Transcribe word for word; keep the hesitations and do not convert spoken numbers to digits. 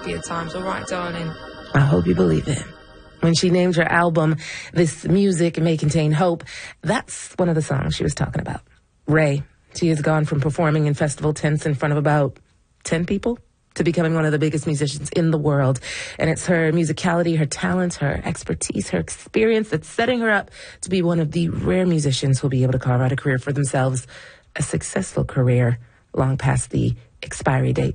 happier times. All right, darling? I hope you believe it. When she named her album, This Music May Contain Hope, that's one of the songs she was talking about. Ray, she has gone from performing in festival tents in front of about ten people to becoming one of the biggest musicians in the world. And it's her musicality, her talent, her expertise, her experience that's setting her up to be one of the rare musicians who'll be able to carve out a career for themselves, a successful career long past the expiry date.